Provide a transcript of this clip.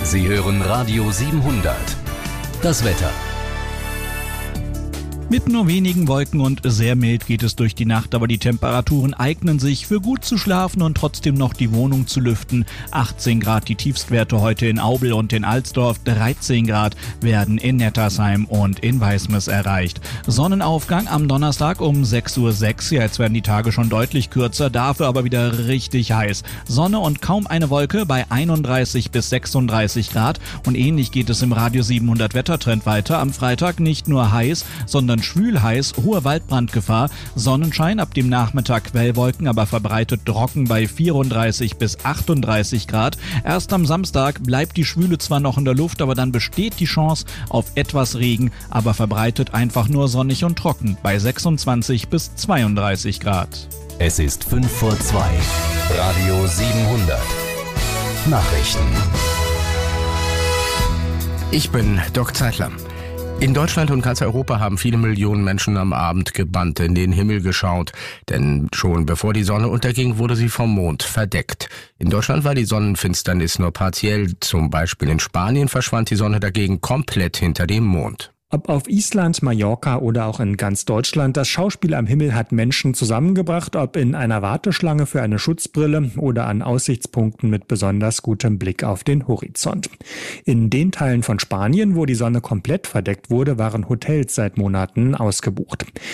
Sie hören Radio 700. Das Wetter. Mit nur wenigen Wolken und sehr mild geht es durch die Nacht, aber die Temperaturen eignen sich für gut zu schlafen und trotzdem noch die Wohnung zu lüften. 18 Grad die Tiefstwerte heute in Aubel und in Alsdorf, 13 Grad werden in Nettersheim und in Weißmes erreicht. Sonnenaufgang am Donnerstag um 6:06 Uhr, jetzt werden die Tage schon deutlich kürzer, dafür aber wieder richtig heiß. Sonne und kaum eine Wolke bei 31 bis 36 Grad und ähnlich geht es im Radio 700 Wettertrend weiter. Am Freitag nicht nur heiß, sondern schwül heiß, hohe Waldbrandgefahr, Sonnenschein, ab dem Nachmittag Quellwolken, aber verbreitet trocken bei 34 bis 38 Grad. Erst am Samstag bleibt die Schwüle zwar noch in der Luft, aber dann besteht die Chance auf etwas Regen, aber verbreitet einfach nur sonnig und trocken bei 26 bis 32 Grad. Es ist 1:05. Radio 700. Nachrichten. Ich bin Doc Zeitler. In Deutschland und ganz Europa haben viele Millionen Menschen am Abend gebannt in den Himmel geschaut, denn schon bevor die Sonne unterging, wurde sie vom Mond verdeckt. In Deutschland war die Sonnenfinsternis nur partiell, zum Beispiel in Spanien verschwand die Sonne dagegen komplett hinter dem Mond. Ob auf Island, Mallorca oder auch in ganz Deutschland, das Schauspiel am Himmel hat Menschen zusammengebracht, ob in einer Warteschlange für eine Schutzbrille oder an Aussichtspunkten mit besonders gutem Blick auf den Horizont. In den Teilen von Spanien, wo die Sonne komplett verdeckt wurde, waren Hotels seit Monaten ausgebucht.